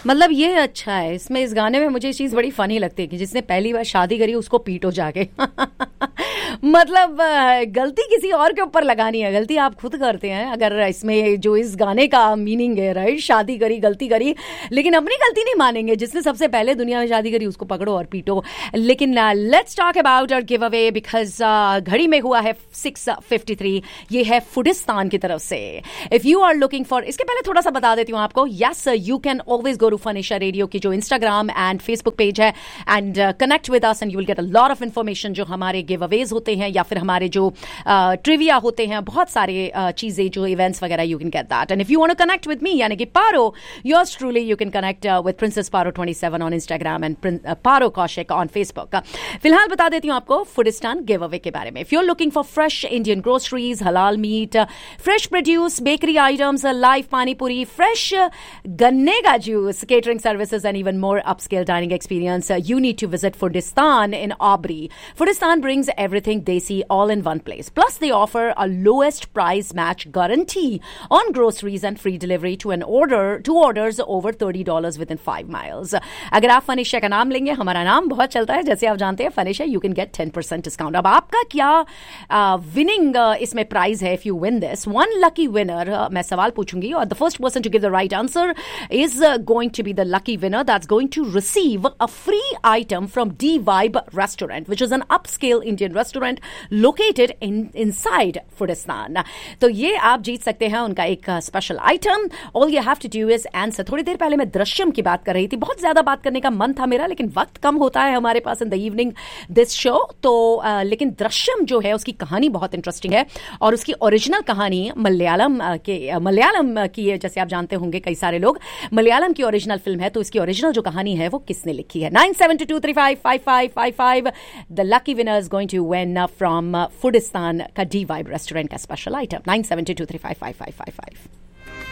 मतलब ये अच्छा है इसमें, इस गाने में मुझे चीज बड़ी फनी लगती है कि जिसने पहली बार शादी करी उसको पीटो जाके। मतलब गलती किसी और के ऊपर लगानी है, गलती आप खुद करते हैं। अगर इसमें जो इस गाने का मीनिंग है, राइट, शादी करी, गलती करी, लेकिन अपनी गलती नहीं मानेंगे। जिसने सबसे पहले दुनिया में शादी करी उसको पकड़ो और पीटो। लेकिन let's talk about our give away, because घड़ी में हुआ है 6:53। ये है फुडिस्तान की तरफ से। If you are looking for, इसके पहले थोड़ा सा बता देती हूँ आपको, yes you can always go to फनिशा radio की जो इंस्टाग्राम एंड फेसबुक पेज है and connect with us and you will get a lot of information. जो हमारे गिव अवेज होते हैं या फिर हमारे जो ट्रिविया होते हैं, बहुत सारे चीजें जो इवेंट्स वगैरह, you can get that. And if you want to connect with me यानी कि पारो, yours truly, you can connect with princess Paro 27 on Instagram and Paro Kaushik on Facebook. फिलहाल बता देती हूँ आपको फुडिस्तान गिव अवे के बारे में। If you are looking for fresh Indian groceries, हलाल meet, fresh produce, bakery items, live पानी पूरी, फ्रेश गन्ने का juice, catering services and even more upscale dining experience, you need to visit Fudistan in Aubrey. Fudistan brings everything desi all in one place. Plus, they offer a lowest price match guarantee on groceries and free delivery to orders over $30 within 5 miles. अगर आप फनिशा का नाम लेंगे, हमारा नाम बहुत चलता है जैसे आप जानते हैं, फनिशा, you can get 10% discount. अब आपका क्या विनिंग इसमें प्राइज है? If you win this, one lucky winner, मैं सवाल पूछूंगी और the first person to give the right answer is going to be the lucky winner that's going to receive a free item from D-Vibe Restaurant, which is an upscale Indian restaurant located inside Fudistan. तो ये आप जीत सकते हैं उनका एक special item. All you have to do is answer. थोड़ी देर पहले मैं दृश्यम की बात कर रही थी, बहुत ज्यादा बात करने का मन था मेरा, लेकिन वक्त कम होता है हमारे पास in the evening this show. तो लेकिन दृश्यम जो है उसकी कहानी बहुत इंटरेस्टिंग है और उसकी ओरिजिनल कहानी मलयालम की है. जैसे आप जानते होंगे कई सारे लोग, मलयालम की ओरिजिनल फिल्म है, तो इसकी ओरिजिनल जो कहानी है वो किसने लिखी है? 9722355555. The lucky winner is going to win from फुडिस्तान का D-Vibe रेस्टोरेंट का स्पेशल आइटम. 9722355555.